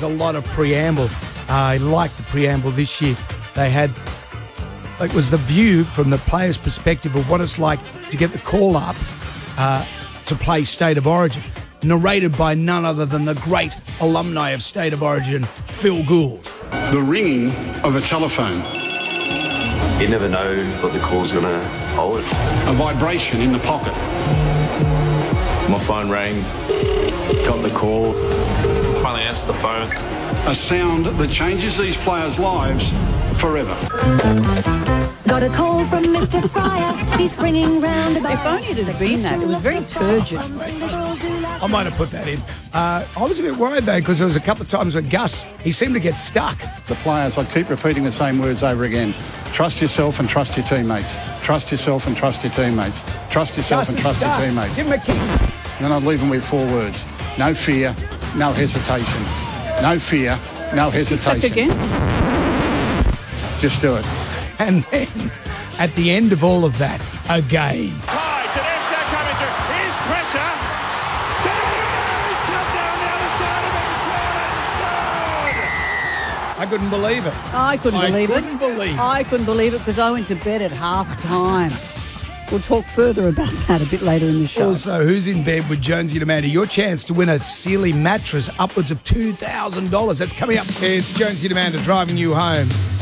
there's a lot of preamble. I like the preamble this year. They had, it was the view from the player's perspective of what it's like to get the call up to play State of Origin, narrated by none other than the great alumni of State of Origin, Phil Gould. The ringing of a telephone. You never know what the call's going to hold. A vibration in the pocket. My phone rang, got the call, finally answered the phone. A sound that changes these players' lives forever. Got a call from Mr. Fryer. He's bringing round about... If only it had been that. It was very turgid. I might have put that in. I was a bit worried, though, because there was a couple of times when Gus, he seemed to get stuck. The players, I keep repeating the same words over again. Trust yourself and trust your teammates. Trust yourself and trust your teammates. Trust yourself and trust your teammates. Give him a kick. Then I'd leave them with 4 words. No fear, no hesitation. No fear, no hesitation. Stuck again? Just do it. And then, at the end of all of that, again. Hi, Tedesco coming through. Here's pressure. Tedesco's come down the other side of it and scored. I couldn't believe it. I couldn't believe it. I couldn't believe it because I went to bed at half-time. We'll talk further about that a bit later in the show. Also, who's in bed with Jonesy and Amanda? Your chance to win a Sealy mattress upwards of $2,000. That's coming up. It's Jonesy and Amanda driving you home.